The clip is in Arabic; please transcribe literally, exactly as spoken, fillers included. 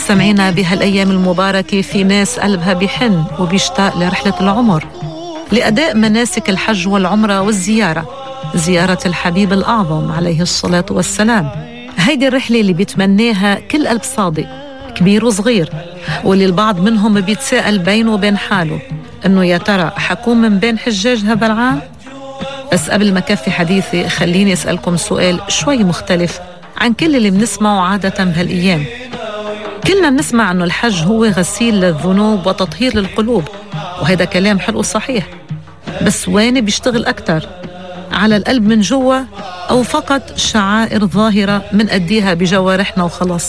مستمعينا بهالأيام المباركة في ناس قلبها بيحن وبيشتاق لرحلة العمر لأداء مناسك الحج والعمرة والزيارة، زيارة الحبيب الأعظم عليه الصلاة والسلام. هيدي الرحلة اللي بيتمناها كل قلب صادق كبير وصغير، واللي البعض منهم بيتساءل بينه وبين حاله إنه يا ترى حكون من بين حجاج هذا العام؟ بس قبل ما كفي حديثي خليني أسألكم سؤال شوي مختلف عن كل اللي بنسمعه عادة بهالأيام. كلنا بنسمع أنه الحج هو غسيل للذنوب وتطهير للقلوب، وهذا كلام حلو صحيح، بس وين بيشتغل أكتر؟ على القلب من جوا أو فقط شعائر ظاهرة من أديها بجوارحنا وخلاص؟